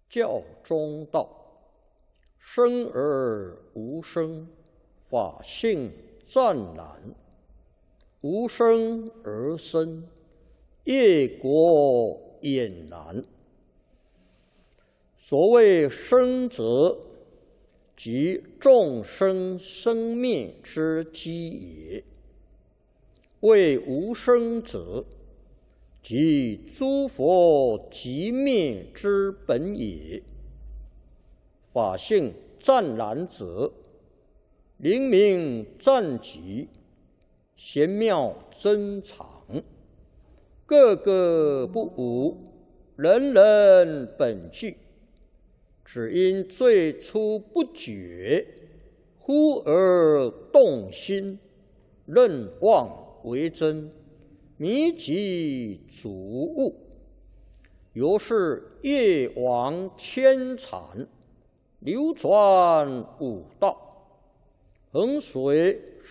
教中道，生而无生，法性湛然；无生而生，业果俨然。所谓生者，即众生生灭之基也；谓无生者，即诸佛寂灭之本也。法性湛然者，灵明湛极，玄妙珍藏，个个不无，人人本具。只因最初不觉，忽而动心，认妄为真，迷己主悟，由是业王牵缠，流转五道，恒随